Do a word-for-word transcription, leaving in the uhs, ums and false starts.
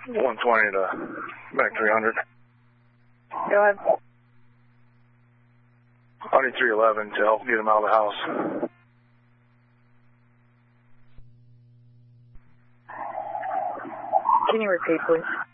one twenty to back three hundred. Go ahead. I need three eleven to help get him out of the house. Can you repeat, please?